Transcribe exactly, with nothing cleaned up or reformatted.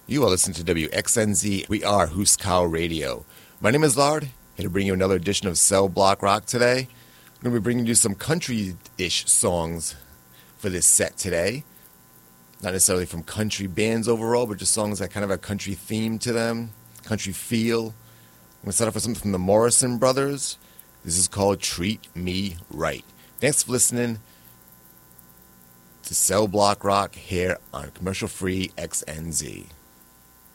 You are listening to W X N Z. We are Huskow Radio. My name is Lard. Here to bring you another edition of Cell Block Rock today. I'm going to be bringing you some country-ish songs for this set today. Not necessarily from country bands overall, but just songs that kind of have a country theme to them, country feel. I'm going to start off with something from the Morrison Brothers. This is called Treat Me Right. Thanks for listening to Cell Block Rock here on commercial-free X N Z.